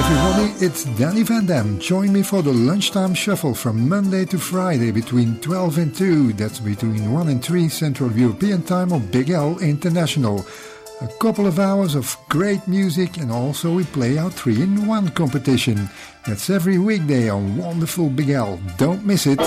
everybody, it's Danny Van Dam. Join me for the Lunchtime Shuffle from Monday to Friday between 12 and 2. That's between 1 and 3 Central European Time on Big L International. A couple of hours of great music, and also we play our 3-in-1 competition. That's every weekday on wonderful Big L. Don't miss it.